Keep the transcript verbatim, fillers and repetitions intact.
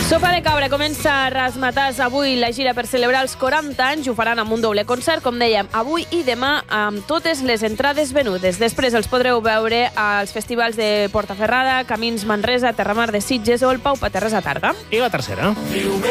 Sopa de Cabra comença a Razzmatazz avui la gira per celebrar els quaranta anys. Ho faran amb un doble concert, com dèiem, avui i demà, amb totes les entrades venudes. Després els podreu veure als festivals de Portaferrada, Camins Manresa, Terramar de Sitges o el Pau Paterres a Tàrrega. I la tercera?